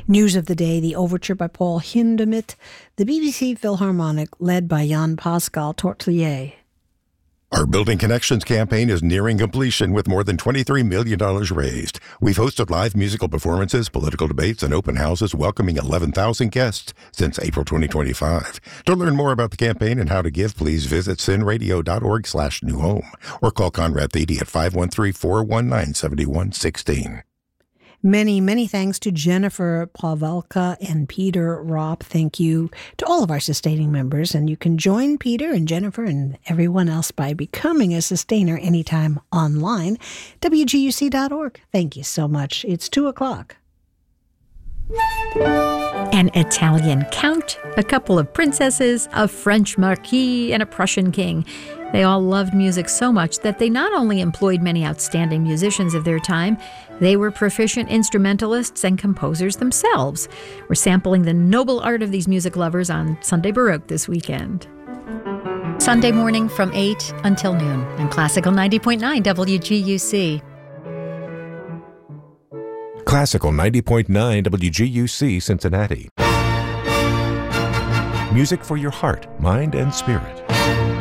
News of the day, the overture by Paul Hindemith, the BBC Philharmonic led by Jan-Pascal Tortelier. Our Building Connections campaign is nearing completion with more than $23 million raised. We've hosted live musical performances, political debates, and open houses welcoming 11,000 guests since April 2025. To learn more about the campaign and how to give, please visit sinradio.org/new home or call Conrad Thede at 513-419-7116. Many, many thanks to Jennifer Pavelka and Peter Ropp. Thank you to all of our sustaining members. And you can join Peter and Jennifer and everyone else by becoming a sustainer anytime online. WGUC.org. Thank you so much. It's 2:00. An Italian count, a couple of princesses, a French marquis, and a Prussian king. They all loved music so much that they not only employed many outstanding musicians of their time, they were proficient instrumentalists and composers themselves. We're sampling the noble art of these music lovers on Sunday Baroque this weekend. Sunday morning from 8 until noon on Classical 90.9 WGUC. Classical 90.9 WGUC Cincinnati. Music for your heart, mind, and spirit.